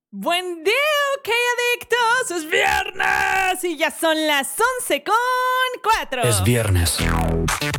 Buen día, ok, adictos. Es viernes y ya son las 11:04. Es viernes.